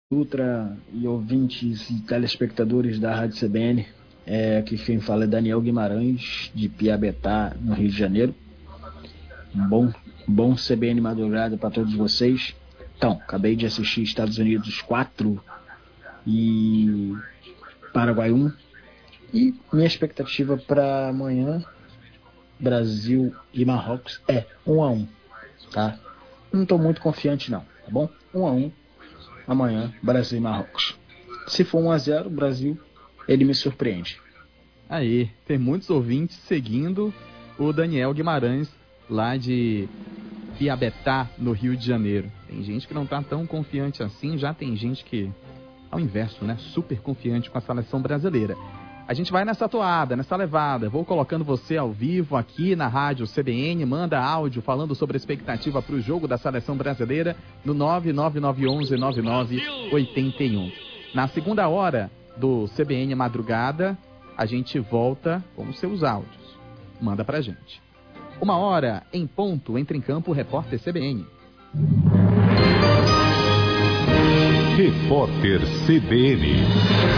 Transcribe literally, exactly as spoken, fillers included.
Ultra e ouvintes e telespectadores da Rádio C B N, é, aqui quem fala é Daniel Guimarães, de Piabetá, no Rio de Janeiro. Um bom, bom C B N madrugada para todos vocês. Então, acabei de assistir Estados Unidos quatro e Paraguai um. E minha expectativa para amanhã, Brasil e Marrocos, é um a um, tá? Não estou muito confiante não, tá bom? um a um. Amanhã, Brasil e Marrocos. Se for um a zero, Brasil, ele me surpreende. Aí, tem muitos ouvintes seguindo o Daniel Guimarães, lá de Piabetá, no Rio de Janeiro. Tem gente que não tá tão confiante assim, já tem gente que, ao inverso, né, super confiante com a seleção brasileira. A gente vai nessa toada, nessa levada. Vou colocando você ao vivo aqui na rádio C B N. Manda áudio falando sobre a expectativa para o jogo da seleção brasileira no nove nove nove um um nove nove oito um. Na segunda hora do C B N Madrugada, a gente volta com os seus áudios. Manda pra gente. Uma hora em ponto, entra em campo o repórter C B N. Repórter C B N.